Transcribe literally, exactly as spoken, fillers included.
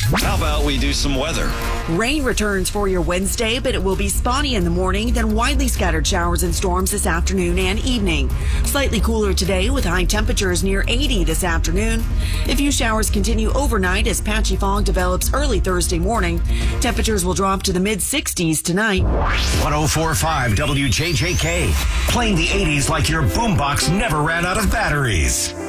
How about we do some weather? Rain returns for your Wednesday, but it will be spotty in the morning, then widely scattered showers and storms this afternoon and evening. Slightly cooler today with high temperatures near eighty this afternoon. A few showers continue overnight as patchy fog develops early Thursday morning. Temperatures will drop to the mid sixties tonight. one oh four point five W J J K. Playing the eighties like your boombox never ran out of batteries.